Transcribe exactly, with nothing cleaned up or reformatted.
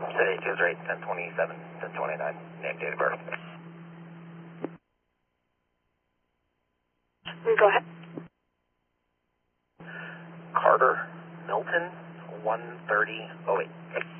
City two three, ten twenty-seven, ten twenty-nine, name, date of birth. Go ahead. Carter Milton, one thirty oh eight.